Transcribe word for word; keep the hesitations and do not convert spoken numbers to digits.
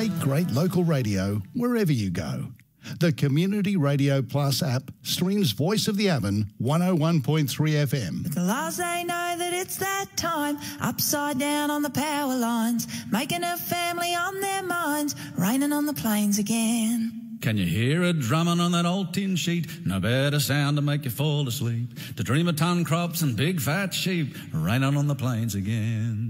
Make great local radio wherever you go. The Community Radio Plus app streams Voice of the Avon one oh one point three F M. At the last they know that it's that time, upside down on the power lines, making a family on their minds, raining on the plains again. Can you hear it drumming on that old tin sheet? No better sound to make you fall asleep. To dream of ton crops and big fat sheep, raining on the plains again.